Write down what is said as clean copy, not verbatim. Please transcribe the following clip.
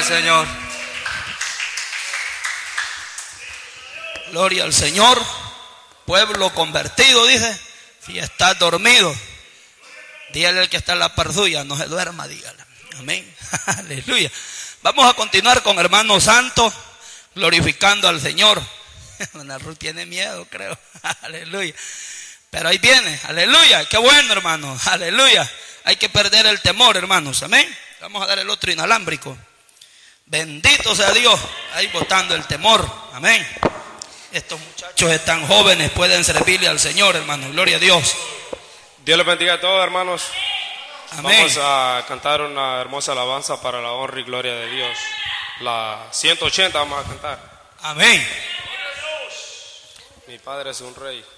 Señor. Gloria al Señor. Pueblo convertido, dice. Si estás dormido, dígale al que está en la par suya, no se duerma, dígale. Amén. Aleluya. Vamos a continuar con hermanos santos, glorificando al Señor. Hermana Ruth tiene miedo, creo. Aleluya. Pero ahí viene. Aleluya. Qué bueno, hermano. Aleluya. Hay que perder el temor, hermanos. Amén. Vamos a dar el otro inalámbrico. Bendito sea Dios. Ahí botando el temor. Amén. Estos muchachos están jóvenes, pueden servirle al Señor, hermano. Gloria a Dios. Dios les bendiga a todos, hermanos. Amén. Vamos a cantar una hermosa alabanza para la honra y gloria de Dios. La 180 vamos a cantar. Amén. Mi Padre es un rey.